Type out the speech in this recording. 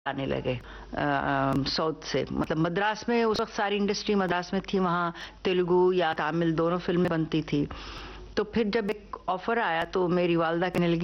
आने लगे साउथ से। मतलब मद्रास में उस वक्त सारी इंडस्ट्री मद्रास में थी, वहाँ तेलुगु या तमिल दोनों फिल्में बनती थी। तो फिर जब एक ऑफर आया तो मेरी वालदा कहने लगी